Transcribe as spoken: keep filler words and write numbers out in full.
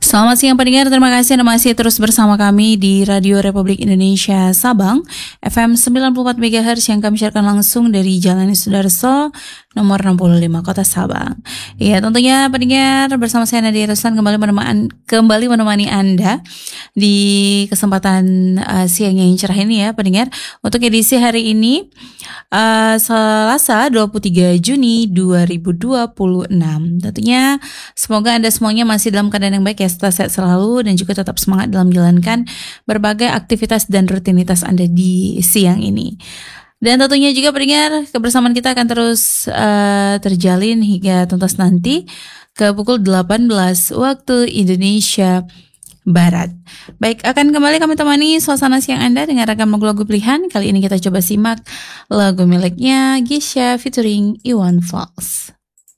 Selamat siang pendengar, terima kasih Anda masih terus bersama kami di Radio Republik Indonesia Sabang F M sembilan puluh empat megahertz yang kami siarkan langsung dari Jalan Sudarso nomor enam puluh lima Kota Sabang. Ya, tentunya pendengar, bersama saya Nadia Ruslan kembali menemani, kembali menemani Anda di kesempatan uh, siang yang cerah ini ya pendengar. Untuk edisi hari ini uh, Selasa dua puluh tiga Juni dua ribu dua puluh enam. Tentunya semoga Anda semuanya masih dalam keadaan yang baik ya, setelah sehat selalu dan juga tetap semangat dalam menjalankan berbagai aktivitas dan rutinitas Anda di siang ini. Dan tentunya juga pendengar, kebersamaan kita akan terus uh, terjalin hingga tuntas nanti ke pukul delapan belas waktu Indonesia Barat. Baik, akan kembali kami temani suasana siang Anda dengan ragam lagu-lagu pilihan. Kali ini kita coba simak lagu miliknya Gisha featuring Iwan Fals.